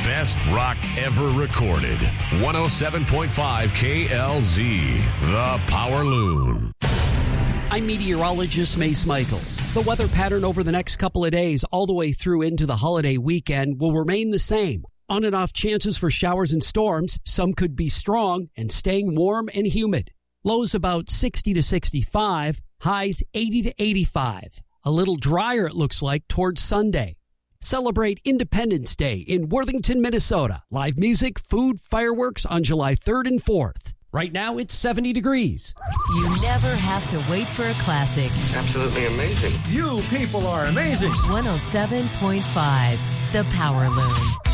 best rock ever recorded. 107.5 KLZ, The Power Loon. I'm meteorologist Mace Michaels. The weather pattern over the next couple of days all the way through into the holiday weekend will remain the same. On and off chances for showers and storms. Some could be strong and staying warm and humid. Lows about 60 to 65, highs 80 to 85. A little drier, it looks like, towards Sunday. Celebrate Independence Day in Worthington, Minnesota. Live music, food, fireworks on July 3rd and 4th. Right now, it's 70 degrees. You never have to wait for a classic. Absolutely amazing. You people are amazing. 107.5, The Power Loon.